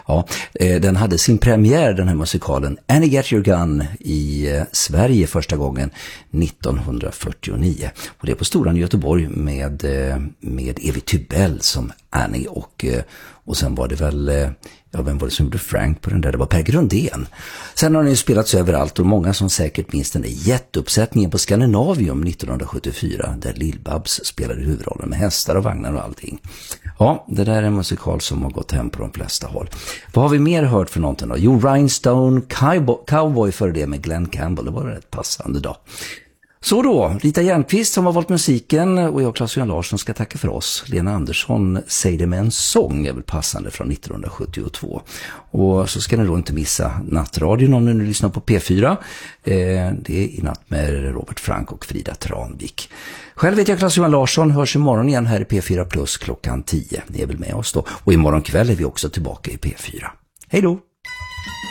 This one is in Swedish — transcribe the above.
Ja, den hade sin premiär, den här musikalen, Annie Get Your Gun, i Sverige första gången 1949. Och det är på Storan i Göteborg med Evi Tybell som Annie och sen var det väl, vem var det som gjorde Frank på den där? Det var Per Grundén. Sen har den ju spelats överallt och många som säkert minns den där jätteuppsättningen på Scandinavium 1974 där Lill-Babs spelade huvudrollen med hästar och vagnar och allting. Ja, det där är en musikal som har gått hem på de flesta håll. Vad har vi mer hört för någonting då? Jo, Rhinestone Cowboy för det med Glenn Campbell. Det var rätt passande då. Så då, Rita Järnqvist som har valt musiken och jag, Claes-Johan Larsson, ska tacka för oss. Lena Andersson, Säg det med en sång, är väl passande från 1972. Och så ska ni då inte missa nattradion om ni nu lyssnar på P4. Det är i natt med Robert Frank och Frida Tranvik. Själv vet jag, Claes-Johan Larsson, hörs imorgon igen här i P4 Plus klockan 10. Ni är väl med oss då. Och imorgon kväll är vi också tillbaka i P4. Hej då!